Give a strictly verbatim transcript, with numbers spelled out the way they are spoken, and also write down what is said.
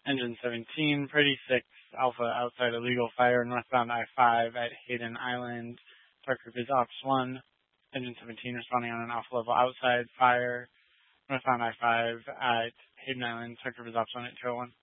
Engine seventeen, Pretty six, Alpha outside illegal fire, northbound I five at Hayden Island. Park group is Ops one. Engine seventeen responding on an off-level outside fire, northbound I five at Hayden Island. Park group is Ops one at two oh one.